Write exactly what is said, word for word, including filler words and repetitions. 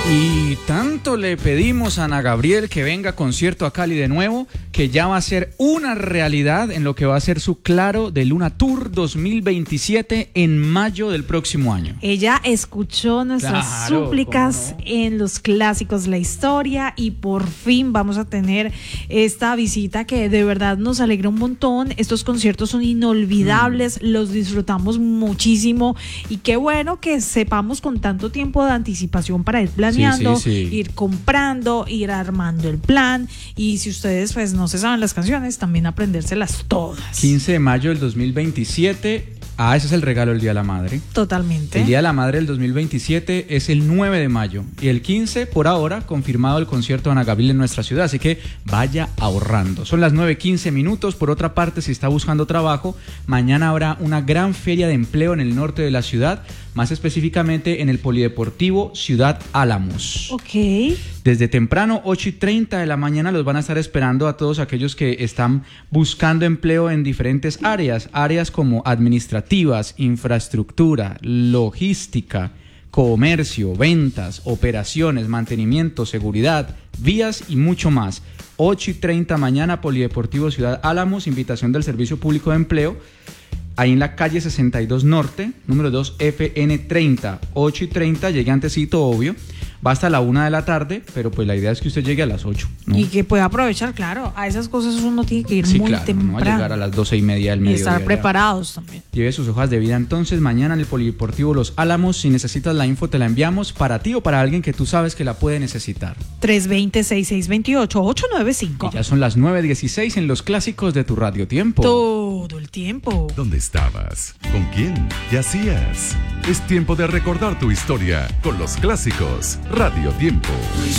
Y tanto le pedimos a Ana Gabriel que venga a concierto a Cali de nuevo, que ya va a ser una realidad en lo que va a ser su Claro de Luna Tour dos mil veintisiete en mayo del próximo año. Ella escuchó nuestras Claro, súplicas ¿cómo no? en los clásicos de la historia y por fin vamos a tener esta visita que de verdad nos alegra un montón. Estos conciertos son inolvidables, mm. los disfrutamos muchísimo y qué bueno que sepamos con tanto tiempo de anticipación para ir planeando. Sí, sí, sí. Ir comprando, ir armando el plan y si ustedes pues no se saben las canciones, también aprendérselas todas. quince de mayo del dos mil veintisiete. Ah, ese es el regalo del Día de la Madre. Totalmente. El Día de la Madre del dos mil veintisiete es el nueve de mayo y el quince, por ahora, confirmado el concierto de Ana Gabriel en nuestra ciudad, así que vaya ahorrando. Son las nueve quince minutos. Por otra parte, si está buscando trabajo, mañana habrá una gran feria de empleo en el norte de la ciudad, más específicamente en el Polideportivo Ciudad Álamos. Ok. Desde temprano, ocho y treinta de la mañana, los van a estar esperando a todos aquellos que están buscando empleo en diferentes áreas, áreas como administrativas, infraestructura, logística, comercio, ventas, operaciones, mantenimiento, seguridad, vías y mucho más. ocho y treinta mañana, Polideportivo Ciudad Álamos, invitación del Servicio Público de Empleo, ahí en la calle sesenta y dos Norte, número dos F N treinta, ocho y treinta, llegue antesito, obvio. Va hasta la una de la tarde, pero pues la idea es que usted llegue a las ocho, ¿no? Y que pueda aprovechar, claro, a esas cosas uno tiene que ir sí, muy claro, temprano. No va a llegar a las doce y media del mediodía. Y estar ya. preparados también. Lleve sus hojas de vida entonces, mañana en el Polideportivo Los Álamos. Si necesitas la info, te la enviamos para ti o para alguien que tú sabes que la puede necesitar. tres dos cero, seis seis dos ocho, ocho nueve cinco. Y ya son las nueve dieciséis en los clásicos de tu Radio Tiempo. Todo el tiempo. ¿Dónde estabas? ¿Con quién? ¿Qué hacías? Es tiempo de recordar tu historia con los clásicos Radio Tiempo.